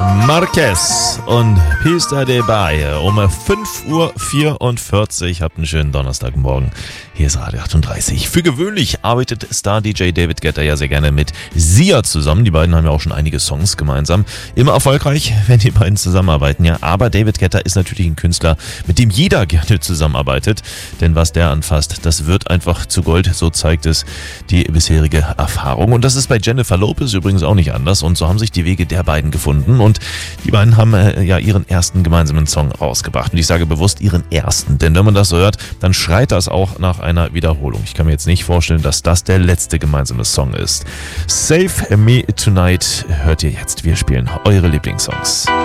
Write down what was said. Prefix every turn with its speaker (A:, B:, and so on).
A: Marquez und Pista de Baile um 5:44 Uhr. Habt einen schönen Donnerstagmorgen. Hier ist Radio 38. Für gewöhnlich arbeitet Star-DJ David Guetta ja sehr gerne mit Sia zusammen. Die beiden haben ja auch schon einige Songs gemeinsam. Immer erfolgreich, wenn die beiden zusammenarbeiten, ja. Aber David Guetta ist natürlich ein Künstler, mit dem jeder gerne zusammenarbeitet. Denn was der anfasst, das wird einfach zu Gold. So zeigt es die bisherige Erfahrung. Und das ist bei Jennifer Lopez übrigens auch nicht anders. Und so haben sich die Wege der beiden gefunden. Und die beiden haben ja ihren ersten gemeinsamen Song rausgebracht. Und ich sage bewusst ihren ersten. Denn wenn man das so hört, dann schreit das auch nach einer Wiederholung. Ich kann mir jetzt nicht vorstellen, dass das der letzte gemeinsame Song ist. Save Me Tonight hört ihr jetzt. Wir spielen eure Lieblingssongs.